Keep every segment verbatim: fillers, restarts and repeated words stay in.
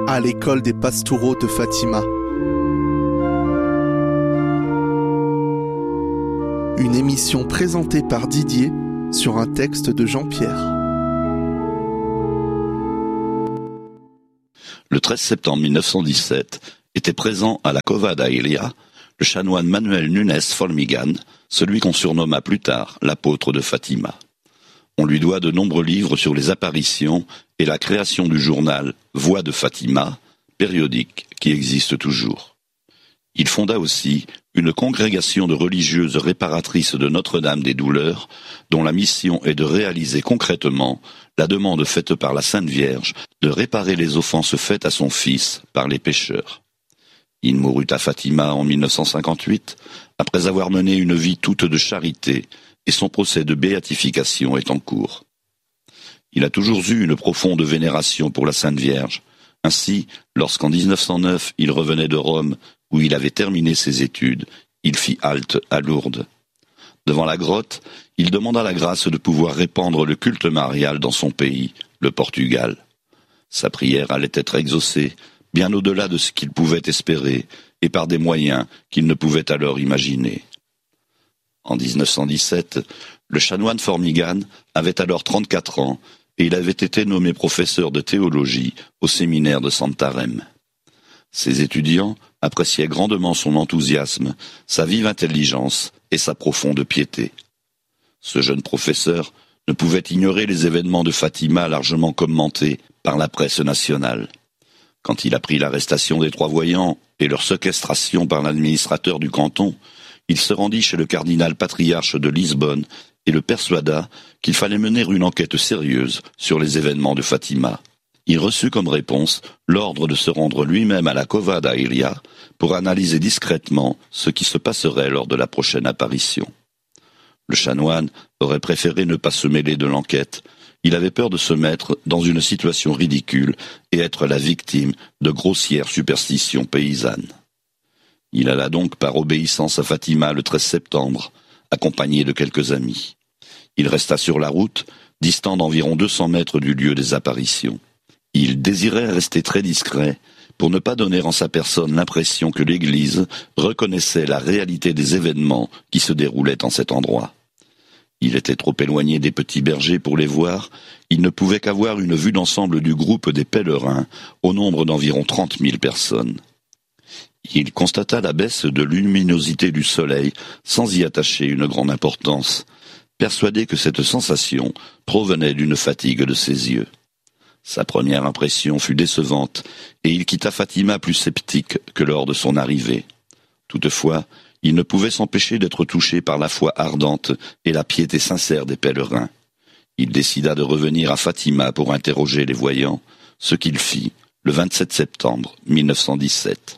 à l'école des Pastoureaux de Fatima. Une émission présentée par Didier sur un texte de Jean-Pierre. Le treize septembre mille neuf cent dix-sept était présent à la Cova da Ilia le chanoine Manuel Nunes Formigan, celui qu'on surnomma plus tard l'apôtre de Fatima. On lui doit de nombreux livres sur les apparitions et la création du journal Voix de Fatima, périodique qui existe toujours. Il fonda aussi une congrégation de religieuses réparatrices de Notre-Dame des Douleurs, dont la mission est de réaliser concrètement la demande faite par la Sainte Vierge de réparer les offenses faites à son fils par les pécheurs. Il mourut à Fatima en mille neuf cent cinquante-huit, après avoir mené une vie toute de charité, et son procès de béatification est en cours. Il a toujours eu une profonde vénération pour la Sainte Vierge. Ainsi, lorsqu'en dix-neuf cent neuf il revenait de Rome, où il avait terminé ses études, il fit halte à Lourdes. Devant la grotte, il demanda la grâce de pouvoir répandre le culte marial dans son pays, le Portugal. Sa prière allait être exaucée, bien au-delà de ce qu'il pouvait espérer, et par des moyens qu'il ne pouvait alors imaginer. En dix-neuf cent dix-sept, le chanoine Formigan avait alors trente-quatre ans, et il avait été nommé professeur de théologie au séminaire de Santarém. Ses étudiants appréciaient grandement son enthousiasme, sa vive intelligence et sa profonde piété. Ce jeune professeur ne pouvait ignorer les événements de Fatima largement commentés par la presse nationale. Quand il apprit l'arrestation des trois voyants et leur séquestration par l'administrateur du canton, il se rendit chez le cardinal patriarche de Lisbonne et le persuada qu'il fallait mener une enquête sérieuse sur les événements de Fatima. Il reçut comme réponse l'ordre de se rendre lui-même à la Cova da Ilia pour analyser discrètement ce qui se passerait lors de la prochaine apparition. Le chanoine aurait préféré ne pas se mêler de l'enquête. Il avait peur de se mettre dans une situation ridicule et être la victime de grossières superstitions paysannes. Il alla donc par obéissance à Fatima le treize septembre, accompagné de quelques amis. Il resta sur la route, distant d'environ deux cents mètres du lieu des apparitions. Il désirait rester très discret pour ne pas donner en sa personne l'impression que l'Église reconnaissait la réalité des événements qui se déroulaient en cet endroit. Il était trop éloigné des petits bergers pour les voir, il ne pouvait qu'avoir une vue d'ensemble du groupe des pèlerins, au nombre d'environ trente mille personnes. Il constata la baisse de luminosité du soleil sans y attacher une grande importance, persuadé que cette sensation provenait d'une fatigue de ses yeux. Sa première impression fut décevante, et il quitta Fatima plus sceptique que lors de son arrivée. Toutefois, il ne pouvait s'empêcher d'être touché par la foi ardente et la piété sincère des pèlerins. Il décida de revenir à Fatima pour interroger les voyants, ce qu'il fit le vingt-sept septembre mille neuf cent dix-sept.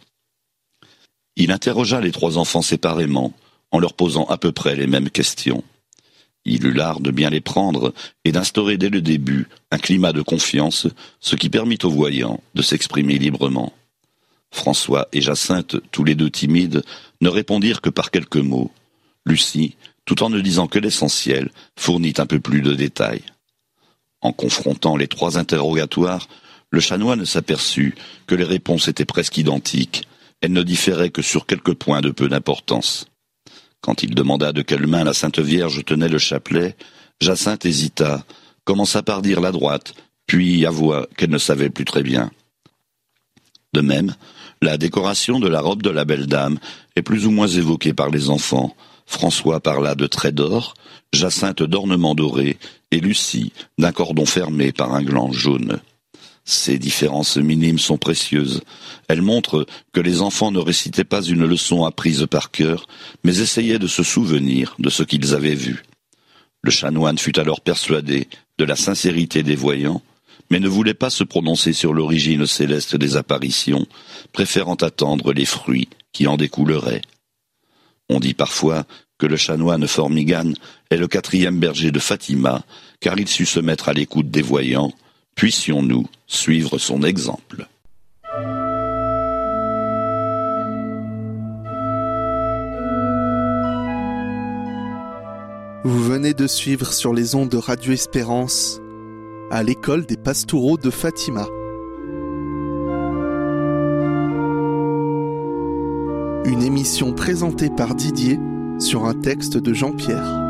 Il interrogea les trois enfants séparément, en leur posant à peu près les mêmes questions. Il eut l'art de bien les prendre et d'instaurer dès le début un climat de confiance, ce qui permit aux voyants de s'exprimer librement. François et Jacinthe, tous les deux timides, ne répondirent que par quelques mots. Lucie, tout en ne disant que l'essentiel, fournit un peu plus de détails. En confrontant les trois interrogatoires, le chanoine s'aperçut que les réponses étaient presque identiques. Elles ne différaient que sur quelques points de peu d'importance. Quand il demanda de quelle main la Sainte Vierge tenait le chapelet, Jacinthe hésita, commença par dire la droite, puis avoua qu'elle ne savait plus très bien. De même, la décoration de la robe de la belle dame est plus ou moins évoquée par les enfants. François parla de traits d'or, Jacinthe d'ornements dorés, et Lucie d'un cordon fermé par un gland jaune. Ces différences minimes sont précieuses. Elles montrent que les enfants ne récitaient pas une leçon apprise par cœur, mais essayaient de se souvenir de ce qu'ils avaient vu. Le chanoine fut alors persuadé de la sincérité des voyants, mais ne voulait pas se prononcer sur l'origine céleste des apparitions, préférant attendre les fruits qui en découleraient. On dit parfois que le chanoine Formigan est le quatrième berger de Fatima, car il sut se mettre à l'écoute des voyants. Puissions-nous suivre son exemple. Vous venez de suivre sur les ondes de Radio Espérance à l'école des Pastoureaux de Fatima. Une émission présentée par Didier sur un texte de Jean-Pierre.